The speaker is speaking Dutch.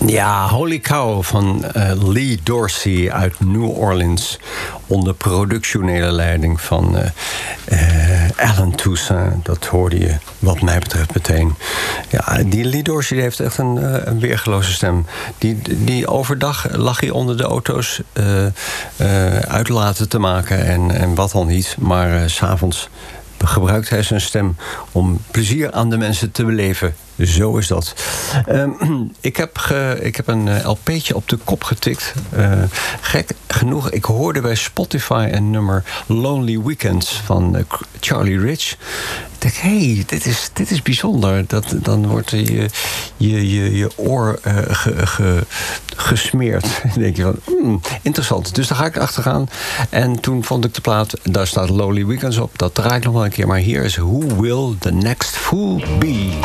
Ja, Holy Cow van Lee Dorsey uit New Orleans. Onder productionele leiding van Alan Toussaint. Dat hoorde je wat mij betreft meteen. Ja, die Lee Dorsey heeft echt een weergeloze stem. Die overdag lag hij onder de auto's uitlaten te maken en wat dan niet. Maar 's avonds gebruikt hij zijn stem om plezier aan de mensen te beleven. Zo is dat. Ik heb een LP'tje op de kop getikt. Gek genoeg, ik hoorde bij Spotify een nummer Lonely Weekends van Charlie Rich. Ik denk, dit is bijzonder. Dan wordt je oor gesmeerd. Dan denk je van, interessant. Dus daar ga ik achteraan. En toen vond ik de plaat, daar staat Lonely Weekends op. Dat draai ik nog wel een keer. Maar hier is Who Will the Next Fool Be?